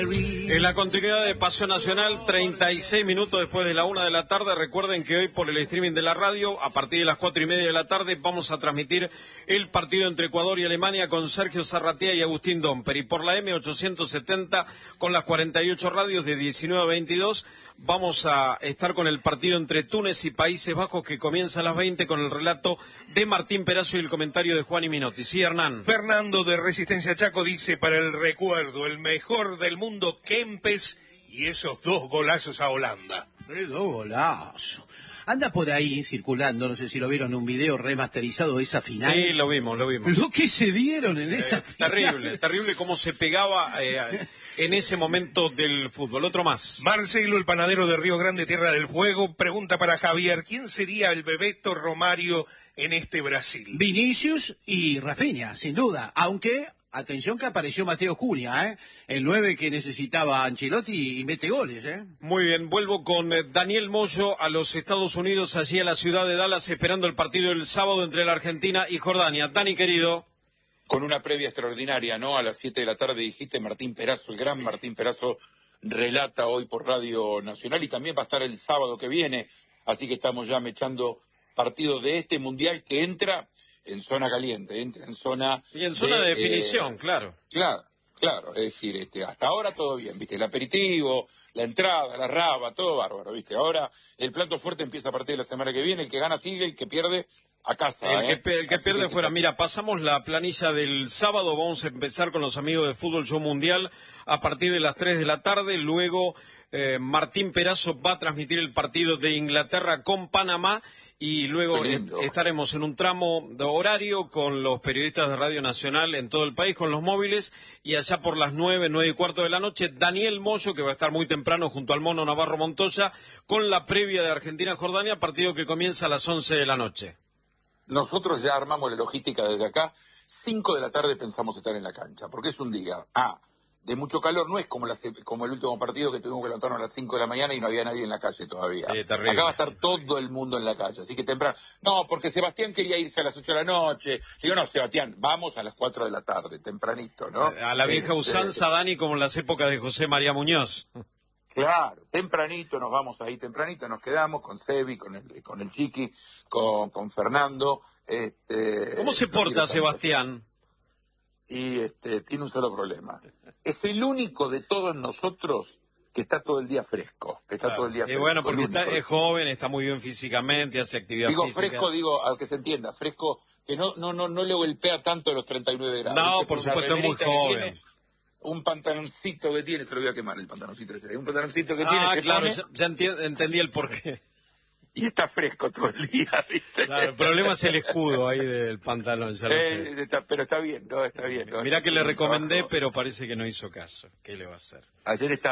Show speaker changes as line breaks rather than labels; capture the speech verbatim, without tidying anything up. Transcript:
En la continuidad de Paseo Nacional, treinta y seis minutos después de la una de la tarde. Recuerden que hoy por el streaming de la radio, a partir de las cuatro y media de la tarde, vamos a transmitir el partido entre Ecuador y Alemania con Sergio Zarratea y Agustín Domper. Y por la eme ochocientos setenta, con las cuarenta y ocho radios de diecinueve a veintidós, vamos a estar con el partido entre Túnez y Países Bajos, que comienza a las veinte con el relato de Martín Perazo y el comentario de Juan y Minotti. Sí, Hernán.
Fernando de Resistencia Chaco dice: para el recuerdo, el mejor del mundo, Kempes, y esos dos golazos a Holanda.
¡Qué dos golazos! Anda por ahí circulando, no sé si lo vieron en un video remasterizado de esa final.
Sí, lo vimos, lo vimos.
Lo que se dieron en eh, esa final.
Terrible, terrible cómo se pegaba eh, en ese momento del fútbol. Otro más.
Marcelo, el panadero de Río Grande, Tierra del Fuego, pregunta para Javier: ¿quién sería el Bebeto Romario en este Brasil?
Vinicius y Rafinha, sin duda, aunque... Atención que apareció Mateo Cunha, ¿eh? El nueve que necesitaba Ancelotti y mete goles, ¿eh?
Muy bien, vuelvo con eh, Daniel Moyo a los Estados Unidos, allí a la ciudad de Dallas, esperando el partido del sábado entre la Argentina y Jordania. Dani, querido.
Con una previa extraordinaria, ¿no? A las siete de la tarde dijiste, Martín Perazo, el gran Martín Perazo, relata hoy por Radio Nacional y también va a estar el sábado que viene, así que estamos ya mechando partidos de este Mundial que entra en zona caliente, entra en zona...
Y en zona de, de definición,
eh,
claro.
Claro, claro, es decir, este, hasta ahora todo bien, ¿viste? El aperitivo, la entrada, la raba, todo bárbaro, ¿viste? Ahora el plato fuerte empieza a partir de la semana que viene, el que gana sigue, el que pierde a casa.
El
¿eh?
que, el que pierde
que...
fuera. Mira, pasamos la planilla del sábado, vamos a empezar con los amigos de Fútbol Show Mundial a partir de las tres de la tarde, luego eh, Martín Perazo va a transmitir el partido de Inglaterra con Panamá. Y luego estaremos en un tramo de horario con los periodistas de Radio Nacional en todo el país, con los móviles, y allá por las nueve, nueve y cuarto de la noche, Daniel Moyo, que va a estar muy temprano junto al Mono Navarro Montoya, con la previa de Argentina-Jordania, partido que comienza a las once de la noche.
Nosotros ya armamos la logística desde acá, cinco de la tarde pensamos estar en la cancha, porque es un día, ah, de mucho calor, no es como, la, como el último partido que tuvimos que levantarnos a las cinco de la mañana y no había nadie en la calle todavía.
Sí,
acá va a estar todo el mundo en la calle, así que temprano. No, porque Sebastián quería irse a las ocho de la noche. Digo, no, Sebastián, vamos a las cuatro de la tarde, tempranito, ¿no?
A la vieja usanza, este... Dani, como en las épocas de José María Muñoz.
Claro, tempranito nos vamos ahí, tempranito nos quedamos con Sebi, con el, con el Chiqui, con, con Fernando. Este,
¿Cómo se porta Sebastián?
Y este, tiene un solo problema. Es el único de todos nosotros que está todo el día fresco, que está
claro.
todo el día fresco.
Y bueno, porque está, es joven, está muy bien físicamente, hace actividad
digo,
física.
Digo fresco, digo, a que se entienda, fresco, que no no no no le golpea tanto los treinta y nueve grados.
No, por supuesto, es muy joven.
Tiene, un pantaloncito que tiene, se lo voy a quemar el pantaloncito ese, un pantaloncito que
ah,
tiene.
Ah,
que
claro,
pone,
ya, ya enti entendí el porqué.
Y está fresco todo el día, ¿viste?
Claro, el problema es el escudo ahí del pantalón, ya lo
eh,
sé.
Está, pero está bien, no, está bien. No,
Mirá que le recomendé,
trabajo.
pero parece que no hizo caso. ¿Qué le va a hacer?
Ayer estaba